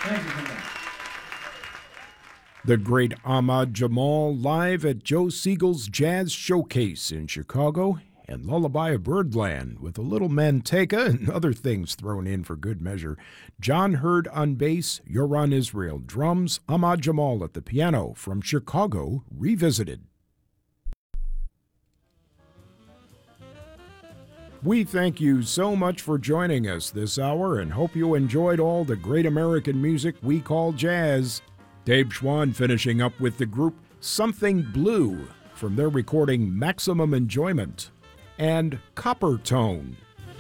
Thank you so much. The great Ahmad Jamal live at Joe Siegel's Jazz Showcase in Chicago, and Lullaby of Birdland with a little Manteca and other things thrown in for good measure. John Hurd on bass, Yoran Israel drums, Ahmad Jamal at the piano from Chicago Revisited. We thank you so much for joining us this hour and hope you enjoyed all the great American music we call jazz. Dave Schwann finishing up with the group Something Blue from their recording Maximum Enjoyment, and Copper Tone